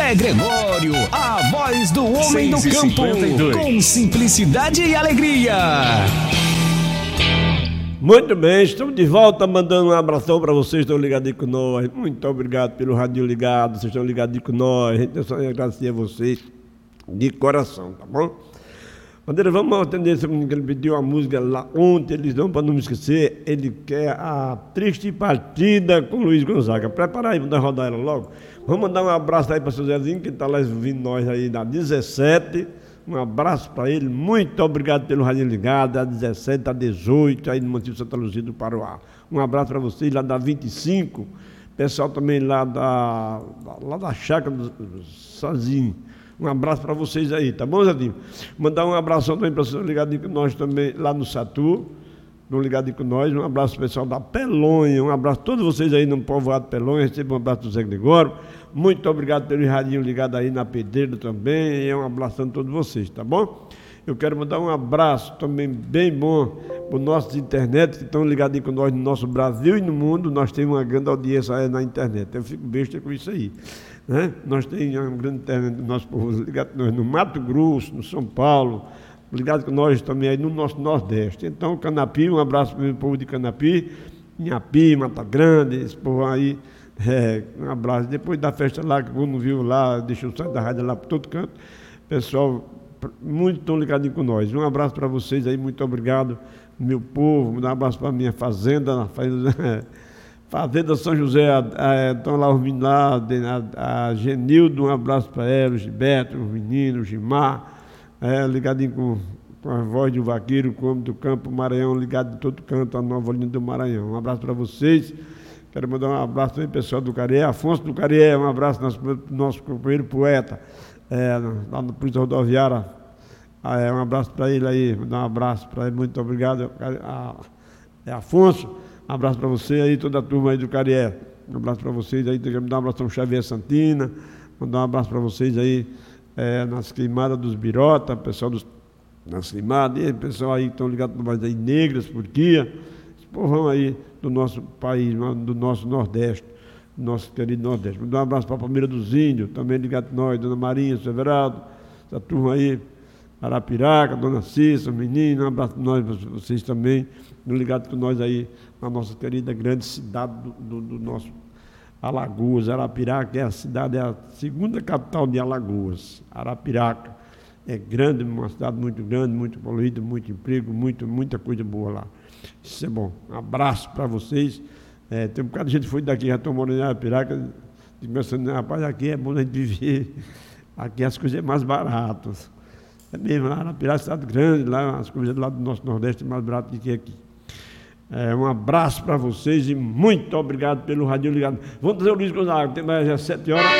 Zé Gregório, a voz do homem do campo, 6h52. com simplicidade e alegria. Muito bem, estamos de volta, mandando um abração para vocês que estão ligadinhos com nós. Muito obrigado pelo radinho ligado, vocês estão ligadinhos com nós. A gente só agradecer a vocês de coração, tá bom? Bandeira, vamos atender esse menino que ele pediu uma música lá ontem, eles não, para não me esquecer, ele quer a Triste Partida com Luiz Gonzaga. Prepara aí, vamos rodar ela logo. Vamos mandar um abraço aí para o seu Zezinho, que está lá ouvindo nós aí na 17. Um abraço para ele, muito obrigado pelo radinho ligado, da 17, da 18, aí no Montijo Santa Luzia do Paroá. Um abraço para vocês lá da 25, pessoal também lá da Chácara do Sozinho. Um abraço para vocês aí, tá bom, Zezinho? Mandar um abração também para vocês ligadinho com nós também lá no Satu, no ligadinho com nós. Um abraço pessoal da Pelonha, um abraço a todos vocês aí no povoado Pelonha, recebam um abraço do Zé Gregório. Muito obrigado pelo radinho ligado aí na Pedreira também, e um abraço a todos vocês, tá bom? Eu quero mandar um abraço também bem bom para os nossos internet que estão ligadinhos com nós no nosso Brasil e no mundo. Nós temos uma grande audiência na internet, eu fico besta com isso aí. Né? Nós temos uma grande internet do nosso povo ligado com nós no Mato Grosso, no São Paulo, ligado com nós também aí no nosso Nordeste. Então, Canapi, um abraço para o povo de Canapi, Inhapi, Mata Grande, esse povo aí, um abraço. Depois da festa lá, que quando viu lá, deixou o site da rádio lá para todo canto, pessoal, muito tão ligadinho com nós. Um abraço para vocês aí, muito obrigado, meu povo, um abraço para a minha fazenda, Fazenda São José, estão lá os meninos lá, a Genildo, um abraço para ela, o Gilberto, os meninos, o Gimar, ligadinho com a voz do vaqueiro, com o homem do campo, Maranhão, ligado de todo canto, a Nova Olinda do Maranhão. Um abraço para vocês. Quero mandar um abraço também pessoal do Carié, Afonso do Carié, um abraço nosso companheiro poeta, lá no Polícia Rodoviária. Um abraço para ele aí, mandar um abraço para ele, muito obrigado. Afonso. Um abraço para você aí, toda a turma aí do Carié. Um abraço para vocês aí, quero mandar um abraço para o Xavier Santina, mandar um abraço para vocês aí nas queimadas dos Birota, pessoal nas queimadas, e pessoal aí que estão ligados com nós aí, Negras, Turquia, esse povão aí do nosso país, do nosso Nordeste, nosso querido Nordeste. Mandar um abraço para a Palmeira dos Índios, também ligado com nós, Dona Marinha, Severado, essa turma aí, Arapiraca, Dona Cissa, menino, um abraço para nós, vocês também, ligados com nós aí, na nossa querida grande cidade do nosso Alagoas. Arapiraca é a segunda capital de Alagoas. Arapiraca é grande, uma cidade muito grande, muito poluída, muito emprego, muita coisa boa lá. Isso é bom. Um abraço para vocês. Tem um bocado de gente que foi daqui, já estão morando em Arapiraca, pensando, rapaz, aqui é bom a gente viver, aqui as coisas é mais baratas. É mesmo, lá Arapiraca é cidade grande, lá as coisas lá do nosso Nordeste é mais baratas do que aqui. Um abraço para vocês e muito obrigado pelo radinho ligado. Vamos trazer o Luiz Gonzaga, tem mais 7 horas.